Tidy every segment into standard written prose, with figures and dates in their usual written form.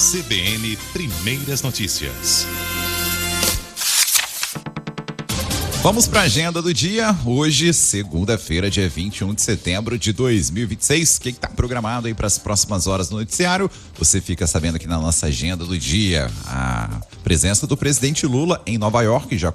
CBN Primeiras Notícias. Vamos para a agenda do dia. Hoje, segunda-feira, dia 21 de setembro de 2026. O que está programado aí para as próximas horas no noticiário? Você fica sabendo aqui na nossa agenda do dia. A presença do presidente Lula em Nova York. Já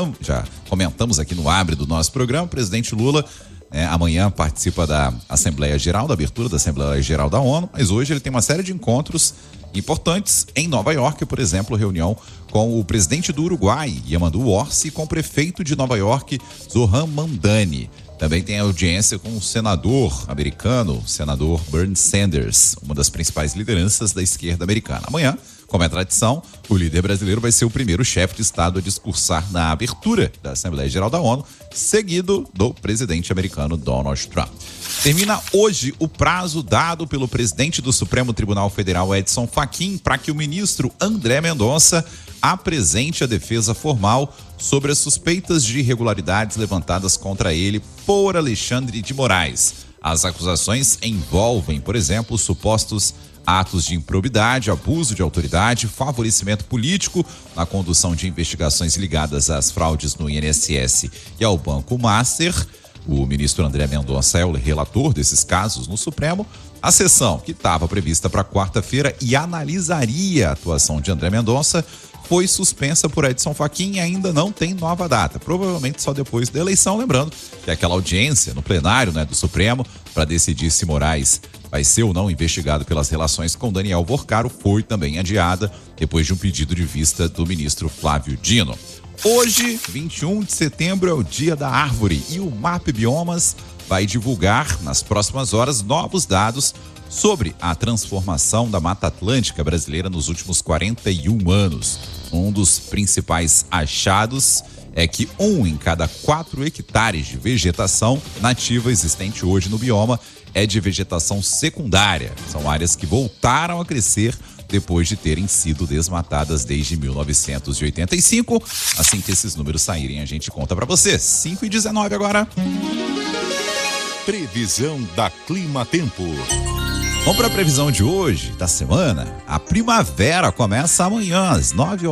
comentamos aqui no abre do nosso programa. O presidente Lula amanhã participa da Assembleia Geral, da abertura da Assembleia Geral da ONU. Mas hoje ele tem uma série de encontros importantes em Nova York, por exemplo, reunião com o presidente do Uruguai, Yamandu Orsi, e com o prefeito de Nova York, Zohran Mamdani. Também tem audiência com o senador americano, senador Bernie Sanders, uma das principais lideranças da esquerda americana. Amanhã, como é tradição, o líder brasileiro vai ser o primeiro chefe de Estado a discursar na abertura da Assembleia Geral da ONU, seguido do presidente americano Donald Trump. Termina hoje o prazo dado pelo presidente do Supremo Tribunal Federal, Edson Fachin, para que o ministro André Mendonça apresente a defesa formal sobre as suspeitas de irregularidades levantadas contra ele por Alexandre de Moraes. As acusações envolvem, por exemplo, supostos atos de improbidade, abuso de autoridade, favorecimento político na condução de investigações ligadas às fraudes no INSS e ao Banco Master. O ministro André Mendonça é o relator desses casos no Supremo. A sessão, que estava prevista para quarta-feira e analisaria a atuação de André Mendonça, foi suspensa por Edson Fachin e ainda não tem nova data. Provavelmente só depois da eleição, lembrando que aquela audiência no plenário do Supremo para decidir se Moraes vai ser ou não investigado pelas relações com Daniel Porcaro foi também adiada depois de um pedido de vista do ministro Flávio Dino. Hoje, 21 de setembro, é o Dia da Árvore e o MAP Biomas vai divulgar nas próximas horas novos dados sobre a transformação da Mata Atlântica brasileira nos últimos 41 anos. Um dos principais achados é que 1 em cada 4 hectares de vegetação nativa existente hoje no bioma é de vegetação secundária. São áreas que voltaram a crescer depois de terem sido desmatadas desde 1985. Assim que esses números saírem, a gente conta para você. 5h19 agora. Previsão da Clima Tempo. Vamos para a previsão de hoje, da semana. A primavera começa amanhã, às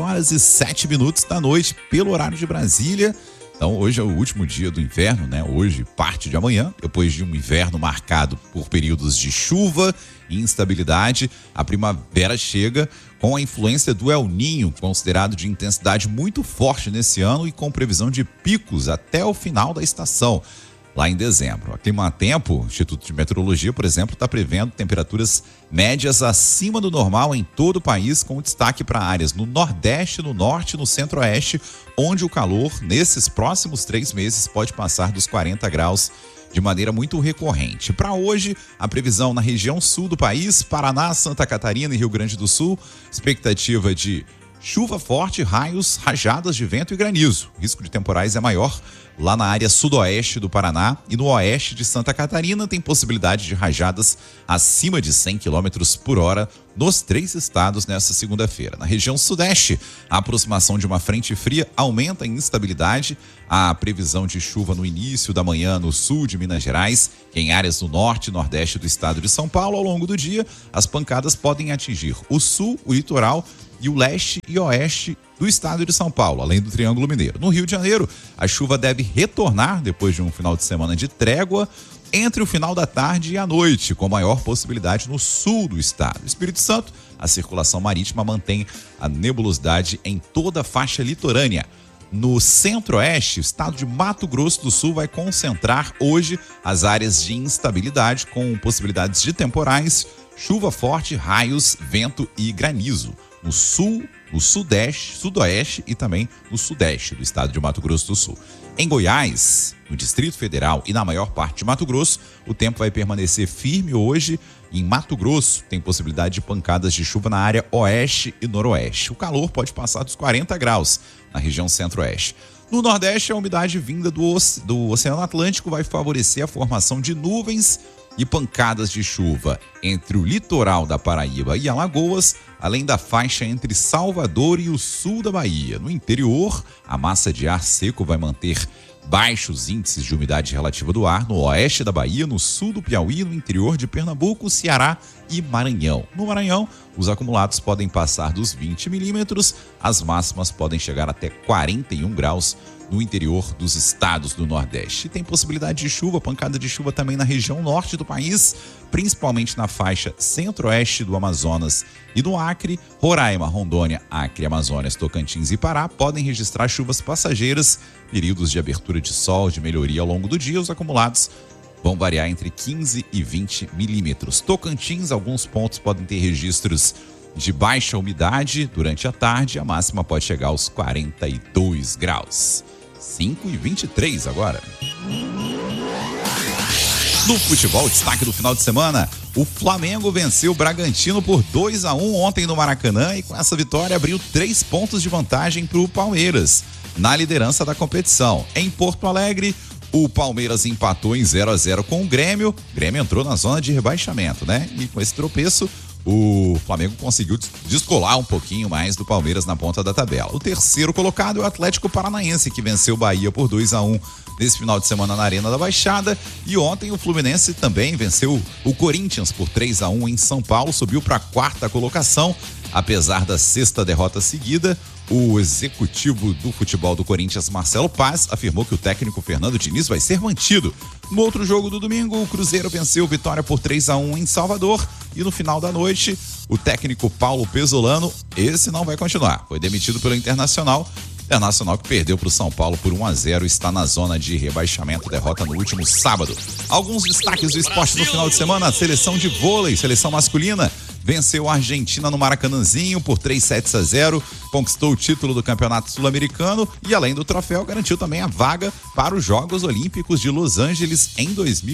9h07 da noite, pelo horário de Brasília. Então, hoje é o último dia do inverno, Hoje, parte de amanhã, depois de um inverno marcado por períodos de chuva e instabilidade, a primavera chega com a influência do El Niño, considerado de intensidade muito forte nesse ano e com previsão de picos até o final da estação, lá em dezembro. A Climatempo, Instituto de Meteorologia, por exemplo, está prevendo temperaturas médias acima do normal em todo o país, com destaque para áreas no Nordeste, no Norte e no Centro-Oeste, onde o calor, nesses próximos 3 meses, pode passar dos 40 graus de maneira muito recorrente. Para hoje, a previsão na região sul do país, Paraná, Santa Catarina e Rio Grande do Sul, expectativa de chuva forte, raios, rajadas de vento e granizo. O risco de temporais é maior lá na área sudoeste do Paraná e no oeste de Santa Catarina tem possibilidade de rajadas acima de 100 km por hora nos 3 estados nesta segunda-feira. Na região sudeste, a aproximação de uma frente fria aumenta a instabilidade. A previsão de chuva no início da manhã no sul de Minas Gerais, que em áreas do norte e nordeste do estado de São Paulo. Ao longo do dia, as pancadas podem atingir o sul, o litoral e o leste e oeste do estado de São Paulo, além do Triângulo Mineiro. No Rio de Janeiro, a chuva deve retornar depois de um final de semana de trégua entre o final da tarde e a noite, com maior possibilidade no sul do estado. No Espírito Santo, a circulação marítima mantém a nebulosidade em toda a faixa litorânea. No Centro-Oeste, o estado de Mato Grosso do Sul vai concentrar hoje as áreas de instabilidade com possibilidades de temporais, chuva forte, raios, vento e granizo. No sul, no sudeste, sudoeste e também no sudeste do estado de Mato Grosso do Sul. Em Goiás, no Distrito Federal e na maior parte de Mato Grosso, o tempo vai permanecer firme hoje. Em Mato Grosso, tem possibilidade de pancadas de chuva na área oeste e noroeste. O calor pode passar dos 40 graus na região centro-oeste. No Nordeste, a umidade vinda do Oceano Atlântico vai favorecer a formação de nuvens e pancadas de chuva entre o litoral da Paraíba e Alagoas, além da faixa entre Salvador e o sul da Bahia. No interior, a massa de ar seco vai manter baixos índices de umidade relativa do ar no oeste da Bahia, no sul do Piauí, no interior de Pernambuco, Ceará e Maranhão. No Maranhão, os acumulados podem passar dos 20 milímetros, as máximas podem chegar até 41 graus no interior dos estados do Nordeste. E tem possibilidade de chuva, pancada de chuva também na região norte do país, principalmente na faixa centro-oeste do Amazonas e do Acre. Roraima, Rondônia, Acre, Amazonas, Tocantins e Pará podem registrar chuvas passageiras, períodos de abertura de sol, de melhoria ao longo do dia. Os acumulados vão variar entre 15 e 20 milímetros. Tocantins, alguns pontos podem ter registros de baixa umidade durante a tarde. A máxima pode chegar aos 42 graus. 5h23 agora. No futebol, destaque do final de semana, o Flamengo venceu o Bragantino por 2-1 ontem no Maracanã e com essa vitória abriu 3 pontos de vantagem para o Palmeiras na liderança da competição. Em Porto Alegre, o Palmeiras empatou em 0-0 com o Grêmio. O Grêmio entrou na zona de rebaixamento, né? E com esse tropeço, o Flamengo conseguiu descolar um pouquinho mais do Palmeiras na ponta da tabela. O terceiro colocado é o Atlético Paranaense, que venceu o Bahia por 2-1 nesse final de semana na Arena da Baixada. E ontem o Fluminense também venceu o Corinthians por 3-1 em São Paulo, subiu para a 4ª colocação. Apesar da 6ª derrota seguida, o executivo do futebol do Corinthians, Marcelo Paz, afirmou que o técnico Fernando Diniz vai ser mantido. No outro jogo do domingo, o Cruzeiro venceu o Vitória por 3-1 em Salvador. E no final da noite, o técnico Paulo Pesolano, esse não vai continuar. Foi demitido pelo Internacional. Internacional que perdeu para o São Paulo por 1-0, está na zona de rebaixamento, derrota no último sábado. Alguns destaques do esporte no final de semana: a seleção de vôlei, seleção masculina, venceu a Argentina no Maracanãzinho por 3-0, conquistou o título do Campeonato Sul-Americano e, além do troféu, garantiu também a vaga para os Jogos Olímpicos de Los Angeles em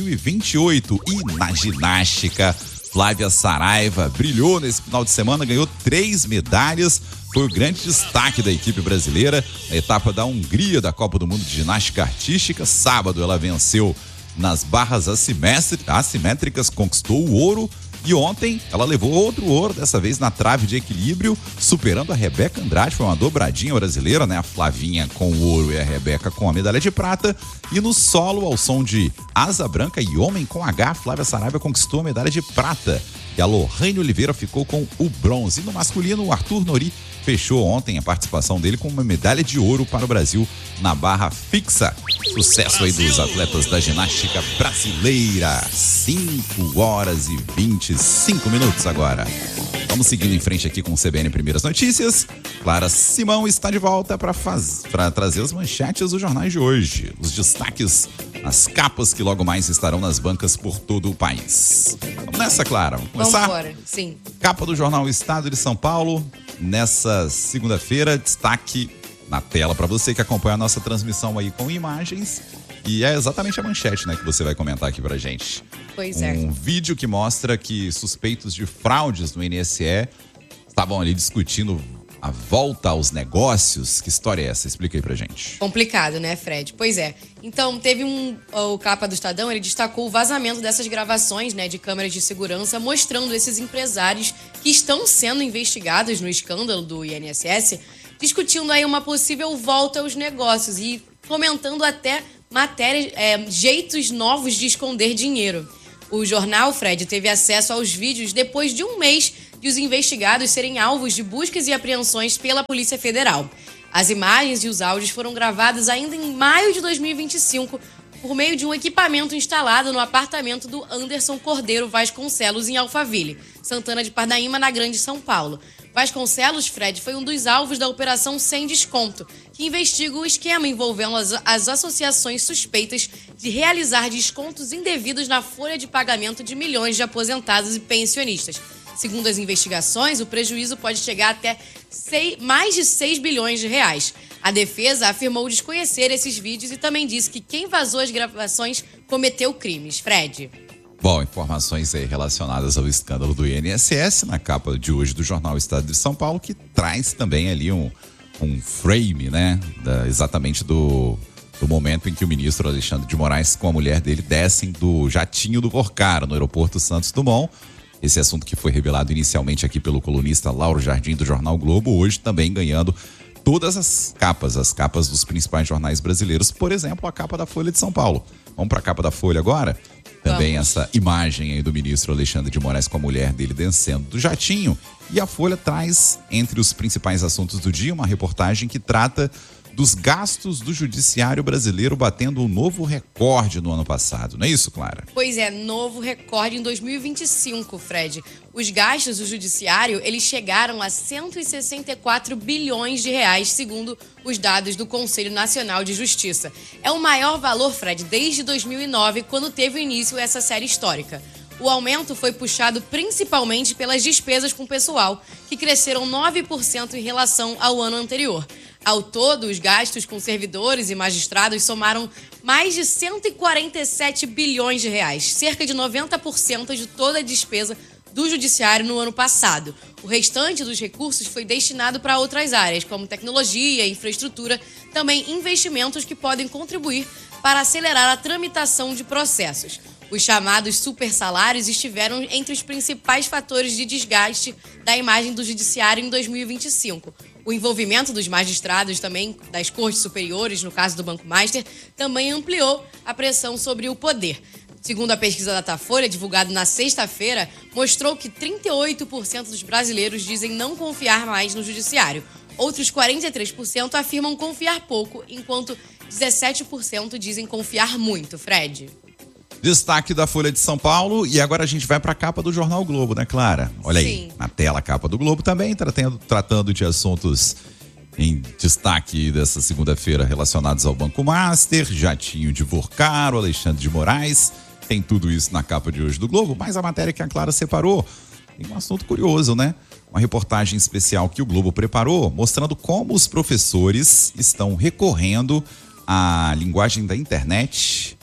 2028. E na ginástica, Flávia Saraiva brilhou nesse final de semana, ganhou 3 medalhas, foi o grande destaque da equipe brasileira na etapa da Hungria da Copa do Mundo de Ginástica Artística. Sábado ela venceu nas barras assimétricas, conquistou o ouro. E ontem ela levou outro ouro, dessa vez na trave de equilíbrio, superando a Rebeca Andrade. Foi uma dobradinha brasileira, né? A Flavinha com o ouro e a Rebeca com a medalha de prata. E no solo, ao som de Asa Branca e Homem com H, a Flávia Saraiva conquistou a medalha de prata. E a Lohane Oliveira ficou com o bronze. E no masculino, o Arthur Nori fechou ontem a participação dele com uma medalha de ouro para o Brasil na barra fixa. Sucesso aí dos atletas da ginástica brasileira. 5h25 agora. Vamos seguindo em frente aqui com o CBN Primeiras Notícias. Clara Simão está de volta para trazer as manchetes dos jornais de hoje. Os destaques, as capas que logo mais estarão nas bancas por todo o país. Vamos nessa, Clara? Vamos começar? Vamos embora, sim. Capa do jornal Estado de São Paulo. Nessa segunda-feira, destaque na tela para você que acompanha a nossa transmissão aí com imagens. E é exatamente a manchete, né, que você vai comentar aqui pra gente. Pois é. Um vídeo que mostra que suspeitos de fraudes no INSS estavam ali discutindo a volta aos negócios. Que história é essa? Explica aí pra gente. Complicado, né, Fred? Pois é. Então, teve o capa do Estadão, ele destacou o vazamento dessas gravações, né, de câmeras de segurança, mostrando esses empresários que estão sendo investigados no escândalo do INSS, discutindo aí uma possível volta aos negócios e fomentando até matérias, jeitos novos de esconder dinheiro. O jornal, Fred, teve acesso aos vídeos depois de um mês de os investigados serem alvos de buscas e apreensões pela Polícia Federal. As imagens e os áudios foram gravados ainda em maio de 2025 por meio de um equipamento instalado no apartamento do Anderson Cordeiro Vasconcelos, em Alphaville, Santana de Parnaíma, na Grande São Paulo. Vasconcelos, Fred, foi um dos alvos da Operação Sem Desconto, que investiga o esquema envolvendo as associações suspeitas de realizar descontos indevidos na folha de pagamento de milhões de aposentados e pensionistas. Segundo as investigações, o prejuízo pode chegar até mais de 6 bilhões de reais. A defesa afirmou desconhecer esses vídeos e também disse que quem vazou as gravações cometeu crimes. Fred. Bom, informações aí relacionadas ao escândalo do INSS na capa de hoje do jornal Estado de São Paulo, que traz também ali um frame, né, exatamente do momento em que o ministro Alexandre de Moraes com a mulher dele descem do jatinho do Porcara no aeroporto Santos Dumont. Esse assunto que foi revelado inicialmente aqui pelo colunista Lauro Jardim do Jornal Globo, hoje também ganhando todas as capas dos principais jornais brasileiros, por exemplo, a capa da Folha de São Paulo. Vamos para a capa da Folha agora? Também essa imagem aí do ministro Alexandre de Moraes com a mulher dele descendo do jatinho. E a Folha traz, entre os principais assuntos do dia, uma reportagem que trata dos gastos do judiciário brasileiro batendo um novo recorde no ano passado. Não é isso, Clara? Pois é, novo recorde em 2025, Fred. Os gastos do judiciário, eles chegaram a 164 bilhões de reais, segundo os dados do Conselho Nacional de Justiça. É o maior valor, Fred, desde 2009, quando teve início essa série histórica. O aumento foi puxado principalmente pelas despesas com pessoal, que cresceram 9% em relação ao ano anterior. Ao todo, os gastos com servidores e magistrados somaram mais de 147 bilhões de reais, cerca de 90% de toda a despesa do judiciário no ano passado. O restante dos recursos foi destinado para outras áreas, como tecnologia, infraestrutura, também investimentos que podem contribuir para acelerar a tramitação de processos. Os chamados supersalários estiveram entre os principais fatores de desgaste da imagem do judiciário em 2025. O envolvimento dos magistrados também, das cortes superiores, no caso do Banco Master, também ampliou a pressão sobre o poder. Segundo a pesquisa da Datafolha, divulgada na sexta-feira, mostrou que 38% dos brasileiros dizem não confiar mais no judiciário. Outros 43% afirmam confiar pouco, enquanto 17% dizem confiar muito. Fred. Destaque da Folha de São Paulo, e agora a gente vai para a capa do Jornal Globo, né, Clara? Olha aí, na tela a capa do Globo também, tratando de assuntos em destaque dessa segunda-feira relacionados ao Banco Master, jatinho de voo caro, Alexandre de Moraes, tem tudo isso na capa de hoje do Globo, mas a matéria que a Clara separou tem um assunto curioso, né? Uma reportagem especial que o Globo preparou, mostrando como os professores estão recorrendo à linguagem da internet,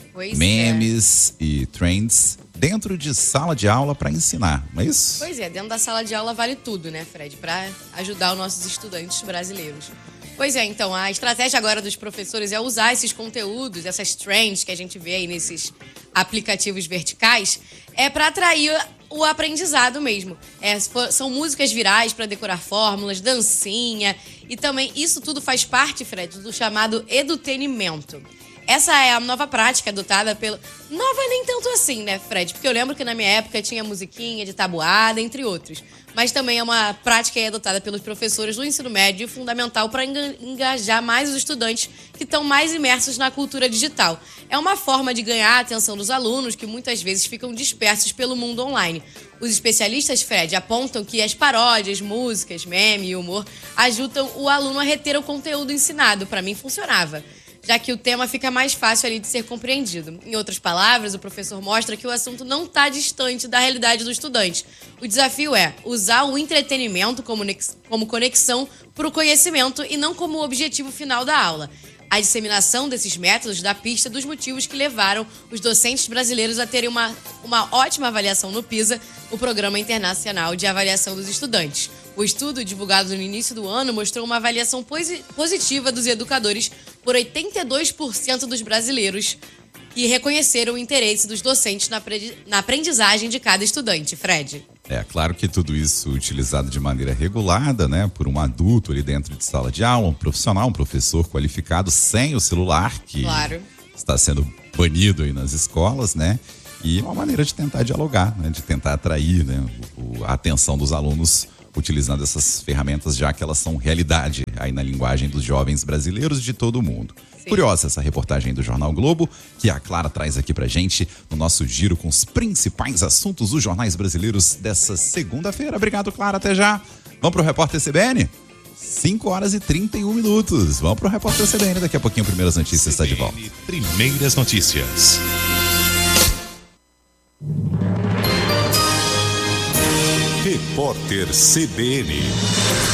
memes e trends dentro de sala de aula para ensinar, não é isso? Pois é, dentro da sala de aula vale tudo, né, Fred? Para ajudar os nossos estudantes brasileiros. Pois é, então, a estratégia agora dos professores é usar esses conteúdos, essas trends que a gente vê aí nesses aplicativos verticais, para atrair o aprendizado mesmo. São músicas virais para decorar fórmulas, dancinha, e também isso tudo faz parte, Fred, do chamado edutainment. Essa é a nova prática adotada pelo... Nova nem tanto assim, né, Fred? Porque eu lembro que na minha época tinha musiquinha de tabuada, entre outros. Mas também é uma prática adotada pelos professores do ensino médio fundamental para engajar mais os estudantes que estão mais imersos na cultura digital. É uma forma de ganhar a atenção dos alunos que muitas vezes ficam dispersos pelo mundo online. Os especialistas, Fred, apontam que as paródias, músicas, meme e humor ajudam o aluno a reter o conteúdo ensinado. Para mim, funcionava, já que o tema fica mais fácil ali de ser compreendido. Em outras palavras, o professor mostra que o assunto não está distante da realidade do estudante. O desafio é usar o entretenimento como conexão para o conhecimento e não como objetivo final da aula. A disseminação desses métodos dá pista dos motivos que levaram os docentes brasileiros a terem uma ótima avaliação no PISA, o Programa Internacional de Avaliação dos Estudantes. O estudo, divulgado no início do ano, mostrou uma avaliação positiva dos educadores por 82% dos brasileiros que reconheceram o interesse dos docentes na aprendizagem de cada estudante. Fred. É claro que tudo isso utilizado de maneira regulada, né, por um adulto ali dentro de sala de aula, um profissional, um professor qualificado sem o celular, que está sendo banido aí nas escolas, né? E uma maneira de tentar dialogar, né, de tentar atrair, né, a atenção dos alunos utilizando essas ferramentas, já que elas são realidade aí na linguagem dos jovens brasileiros de todo o mundo. Sim. Curiosa essa reportagem do Jornal Globo, que a Clara traz aqui pra gente no nosso giro com os principais assuntos dos jornais brasileiros dessa segunda-feira. Obrigado, Clara, até já. Vamos pro Repórter CBN? 5h31. Vamos pro Repórter CBN, daqui a pouquinho Primeiras Notícias está de volta. Primeiras Notícias. Repórter CBN.